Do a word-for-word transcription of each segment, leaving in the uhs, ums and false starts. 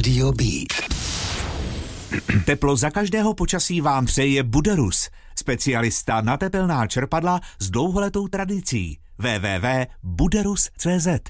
Rádio Beat. Teplo za každého počasí vám přeje Buderus, specialista na tepelná čerpadla s dlouholetou tradicí. w w w tečka buderus tečka c z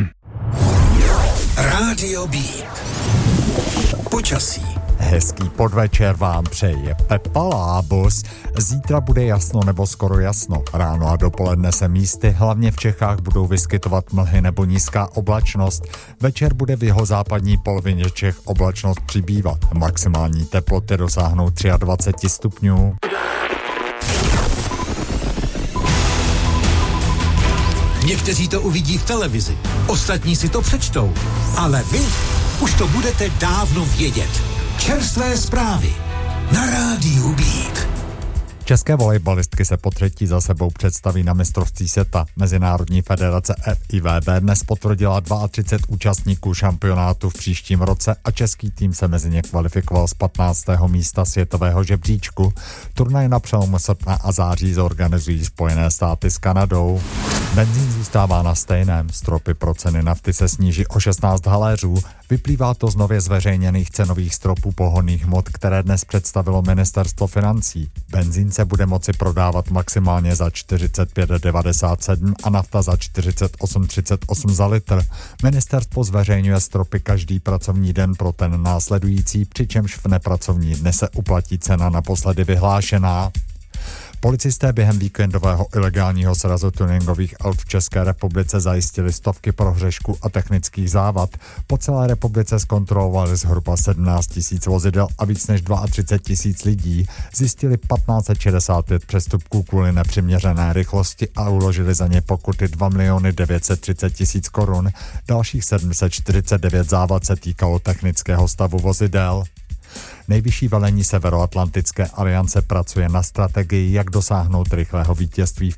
Rádio Beat. Počasí. Hezký podvečer vám přeje Pepa Lábus. Zítra bude jasno nebo skoro jasno. Ráno a dopoledne se místy, hlavně v Čechách, budou vyskytovat mlhy nebo nízká oblačnost. Večer bude v jihozápadní polovině Čech oblačnost přibývat. Maximální teploty dosáhnou dvacet tři stupňů. Někteří to uvidí v televizi, ostatní si to přečtou, ale vy už to budete dávno vědět. Čerstvé zprávy na Rádiu Beat. České volejbalistky se po třetí za sebou představí na mistrovství světa. Mezinárodní federace F I V B dnes potvrdila třicet dva účastníků šampionátu v příštím roce a český tým se mezi ně kvalifikoval z patnáctého místa světového žebříčku. Turnaj na přelomu srpna a září zorganizují Spojené státy s Kanadou. Benzín zůstává na stejném, stropy pro ceny nafty se sníží o šestnáct haléřů. Vyplývá to z nově zveřejněných cenových stropů pohonných hmot, které dnes představilo ministerstvo financí. Benzín se bude moci prodávat maximálně za čtyřicet pět devadesát sedm a nafta za čtyřicet osm třicet osm za litr. Ministerstvo zveřejňuje stropy každý pracovní den pro ten následující, přičemž v nepracovní dny se uplatí cena naposledy vyhlášená. Policisté během víkendového ilegálního srazu tuningových aut v České republice zajistili stovky prohřešků a technických závad. Po celé republice zkontrolovali zhruba sedmnáct tisíc vozidel a víc než třicet dva tisíc lidí. Zjistili patnáct set šedesát pět přestupků kvůli nepřiměřené rychlosti a uložili za ně pokuty dva miliony devět set třicet tisíc korun. Dalších sedm set čtyřicet devět závad se týkalo technického stavu vozidel. Nejvyšší velení Severoatlantické aliance pracuje na strategii, jak dosáhnout rychlého vítězství v